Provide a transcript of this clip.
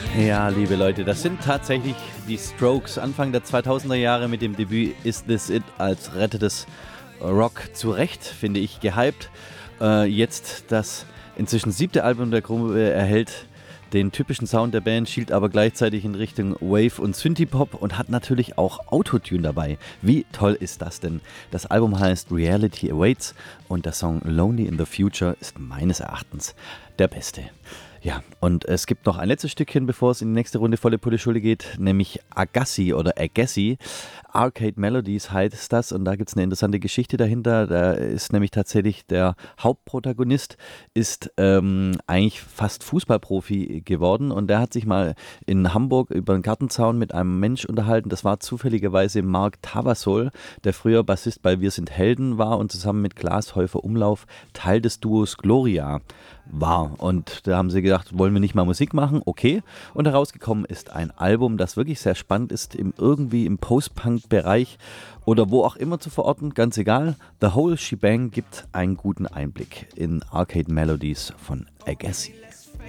Ja, liebe Leute, das sind tatsächlich die Strokes. Anfang der 2000er Jahre mit dem Debüt Is This It als rettetes Rock. Zu Recht, finde ich, gehypt. Jetzt das inzwischen 7. Album der Gruppe erhält den typischen Sound der Band, schielt aber gleichzeitig in Richtung Wave und Synthie-Pop und hat natürlich auch Autotune dabei. Wie toll ist das denn? Das Album heißt Reality Awaits und der Song Lonely in the Future ist meines Erachtens der beste. Ja, und es gibt noch ein letztes Stückchen, bevor es in die nächste Runde volle Pulle Schule geht, nämlich Agassi oder Agassi. Arcade Melodies heißt das und da gibt es eine interessante Geschichte dahinter. Da ist nämlich tatsächlich der Hauptprotagonist ist eigentlich fast Fußballprofi geworden und der hat sich mal in Hamburg über den Gartenzaun mit einem Mensch unterhalten. Das war zufälligerweise Mark Tavasol, der früher Bassist bei Wir sind Helden war und zusammen mit Klaas Häufer Umlauf Teil des Duos Gloria war. Und da haben sie gedacht, wollen wir nicht mal Musik machen? Okay. Und herausgekommen ist ein Album, das wirklich sehr spannend ist, irgendwie im Post-Punk-Bereich oder wo auch immer zu verorten, ganz egal. The Whole Shebang gibt einen guten Einblick in Arcade Melodies von Agassi.